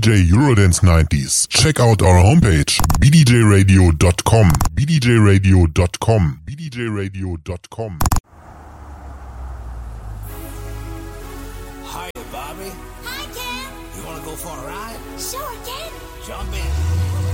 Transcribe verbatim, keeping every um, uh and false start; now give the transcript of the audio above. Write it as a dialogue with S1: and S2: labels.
S1: J Eurodance nineties. Check out our homepage b d j radio dot com. b d j radio dot com. b d j radio dot com.
S2: Hi, Bobby.
S3: Hi, Ken.
S2: You want to go for a ride?
S3: Sure, Ken.
S2: Jump in.